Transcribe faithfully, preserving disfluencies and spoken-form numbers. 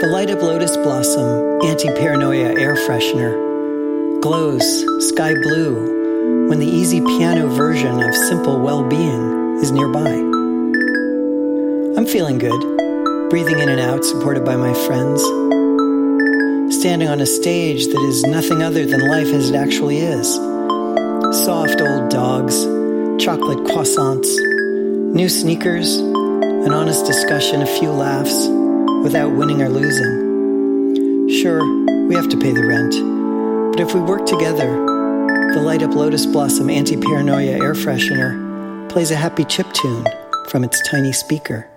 The Light Up Lotus Blossom Anti-Paranoia Air Freshener glows sky blue when the easy piano version of Simple Well-Being is nearby. I'm feeling good, breathing in and out, supported by my friends, standing on a stage that is nothing other than life as it actually is. Soft old dogs, chocolate croissants, new sneakers, an honest discussion, a few laughs, without winning or losing. Sure, we have to pay the rent, but if we work together, the Light Up Lotus Blossom Anti-Paranoia Air Freshener plays a happy chiptune from its tiny speaker.